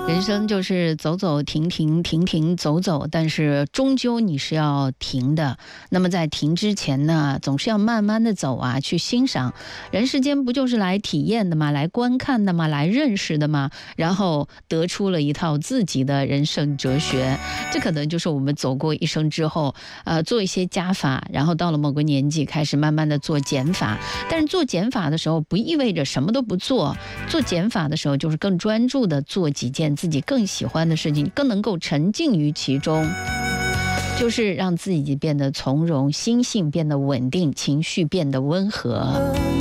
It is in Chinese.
人生就是走走停停，停停走走，但是终究你是要停的。那么在停之前呢，总是要慢慢的走啊，去欣赏。人世间不就是来体验的吗？来观看的吗？来认识的吗？然后得出了一套自己的人生哲学。这可能就是我们走过一生之后，做一些加法，然后到了某个年纪开始慢慢的做减法。但是做减法的时候，不意味着什么都不做。做减法的时候，就是更专注的做几件自己更喜欢的事情，更能够沉浸于其中，就是让自己变得从容，心性变得稳定，情绪变得温和。